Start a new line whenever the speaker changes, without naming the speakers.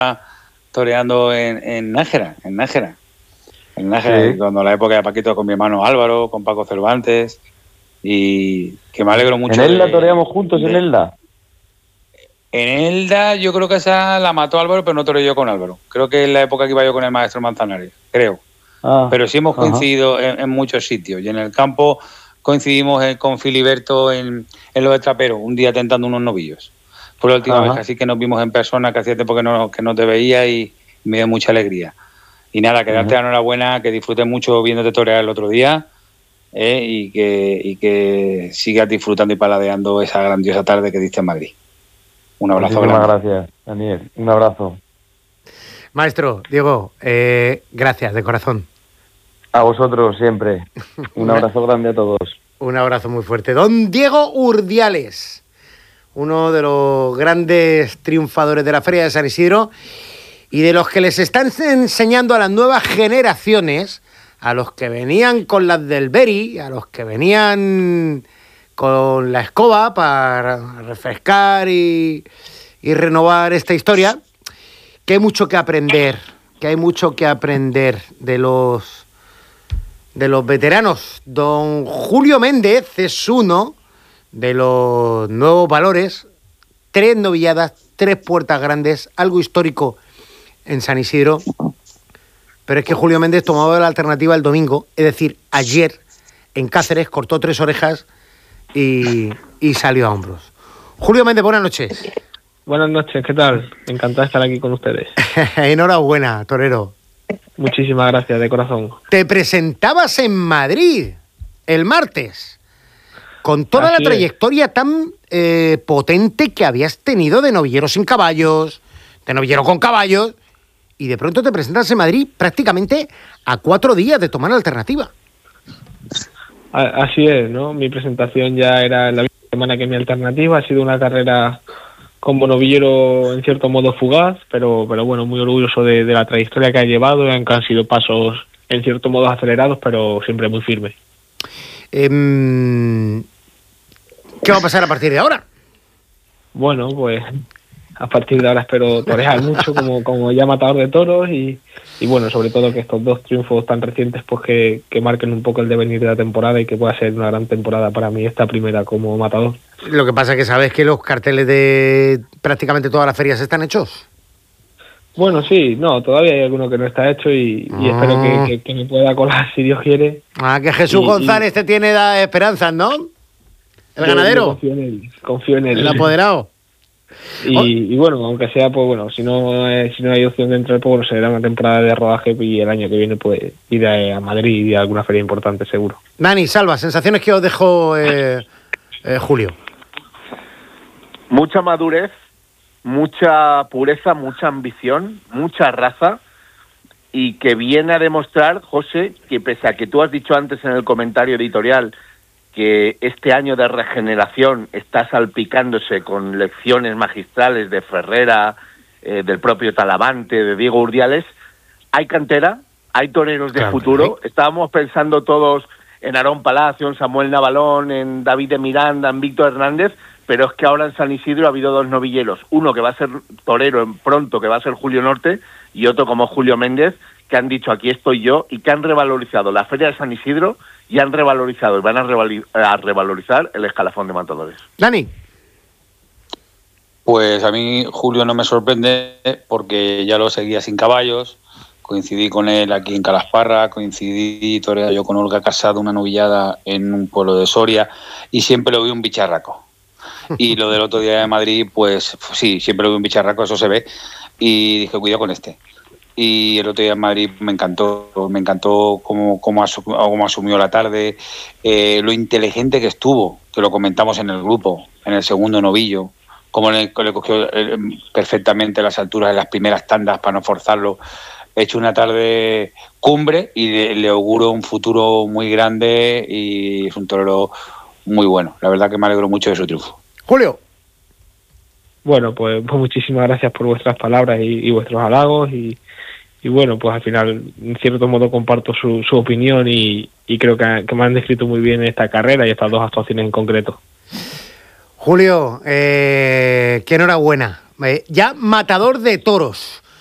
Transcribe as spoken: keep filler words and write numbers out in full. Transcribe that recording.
toreando en, en Nájera, en Nájera. En Nájera, sí. Cuando la época de Paquito con mi hermano Álvaro, con Paco Cervantes, y que me alegro mucho.
¿En Elda de, toreamos juntos de, en Elda?
En Elda yo creo que esa la mató Álvaro, pero no toreé yo con Álvaro. Creo que es la época que iba yo con el maestro Manzanares, creo. Ah, pero sí hemos coincidido en, en muchos sitios. Y en el campo coincidimos en, con Filiberto en, en lo de Trapero, un día tentando unos novillos. Fue la última Ajá. vez así que nos vimos en persona, que hacía tiempo que no, que no te veía y me dio mucha alegría. Y nada, que darte la enhorabuena, que disfruté mucho viéndote torear el otro día eh, y, que, y que sigas disfrutando y paladeando esa grandiosa tarde que diste en Madrid. Un abrazo.
Muchísimas gracias, Daniel. Un abrazo.
Maestro, Diego, eh, gracias de corazón.
A vosotros siempre. Un abrazo grande a todos.
Un abrazo muy fuerte. Don Diego Urdiales, uno de los grandes triunfadores de la Feria de San Isidro y de los que les están enseñando a las nuevas generaciones, a los que venían con las del Beri, a los que venían con la escoba para refrescar y, y renovar esta historia, que hay mucho que aprender, que hay mucho que aprender de los, de los veteranos. Don Julio Méndez es uno de los nuevos valores, tres novilladas, tres puertas grandes, algo histórico en San Isidro, pero es que Julio Méndez tomaba la alternativa el domingo, es decir, ayer en Cáceres, cortó tres orejas y, y salió a hombros. Julio Méndez, buenas noches.
Buenas noches, ¿qué tal? Encantado de estar aquí con ustedes.
Enhorabuena, torero.
Muchísimas gracias, de corazón.
Te presentabas en Madrid el martes, con toda Así la trayectoria es. tan eh, potente que habías tenido de novillero sin caballos, de novillero con caballos, y de pronto te presentas en Madrid prácticamente a cuatro días de tomar la alternativa.
Así es, ¿no? Mi presentación ya era la misma semana que mi alternativa. Ha sido una carrera como novillero en cierto modo fugaz, pero pero bueno, muy orgulloso de, de la trayectoria que ha llevado, que han sido pasos en cierto modo acelerados, pero siempre muy firmes.
Eh, ¿Qué va a pasar a partir de ahora?
Bueno, pues a partir de ahora espero torear mucho como, como ya matador de toros y, y bueno, sobre todo que estos dos triunfos tan recientes pues que, que marquen un poco el devenir de la temporada y que pueda ser una gran temporada para mí esta primera como matador.
Lo que pasa es que sabes que los carteles de prácticamente todas las ferias están hechos.
Bueno, sí, no, todavía hay alguno que no está hecho y, y ah. espero que, que, que me pueda colar si Dios quiere.
Ah, que Jesús y, González y... te tiene da esperanzas, ¿no? El yo, ganadero.
Yo confío en él, confío en él.
El apoderado.
Y, oh. y bueno, aunque sea, pues bueno, si no eh, si no hay opción de entrar, pues bueno, será una temporada de rodaje y el año que viene pues ir a, a Madrid y a alguna feria importante seguro.
Dani, Salva, sensaciones que os dejó eh, eh, Julio.
Mucha madurez, mucha pureza, mucha ambición, mucha raza y que viene a demostrar, José, que pese a que tú has dicho antes en el comentario editorial que este año de regeneración está salpicándose con lecciones magistrales de Ferrera, eh, del propio Talavante, de Diego Urdiales, hay cantera, hay toreros de claro, futuro. ¿Sí? Estábamos pensando todos en Aarón Palacio, en Samuel Navalón, en David de Miranda, en Víctor Hernández, pero es que ahora en San Isidro ha habido dos novilleros, uno que va a ser torero en pronto, que va a ser Julio Norte, y otro como Julio Méndez, que han dicho aquí estoy yo, y que han revalorizado la Feria de San Isidro y han revalorizado y van a, revali- a revalorizar el escalafón de matadores.
Dani.
Pues a mí Julio no me sorprende porque ya lo seguía sin caballos, coincidí con él aquí en Calasparra, coincidí, toreé yo con Olga Casado una novillada en un pueblo de Soria y siempre lo vi un bicharraco. Y lo del otro día de Madrid, pues, pues sí, siempre lo vi un bicharraco, eso se ve, y dije, cuidado con este. Y el otro día en Madrid me encantó, me encantó cómo, cómo, asu- cómo asumió la tarde, eh, lo inteligente que estuvo, que lo comentamos en el grupo, en el segundo novillo, cómo le, le cogió eh, perfectamente las alturas de las primeras tandas para no forzarlo. He hecho una tarde cumbre y de, le auguro un futuro muy grande y es un torero muy bueno. La verdad que me alegro mucho de su triunfo.
Julio.
Bueno, pues, pues muchísimas gracias por vuestras palabras y, y vuestros halagos y Y bueno, pues al final, en cierto modo, comparto su, su opinión y, y creo que, que me han descrito muy bien esta carrera y estas dos actuaciones en concreto.
Julio, eh, qué enhorabuena. Eh, ya matador de toros.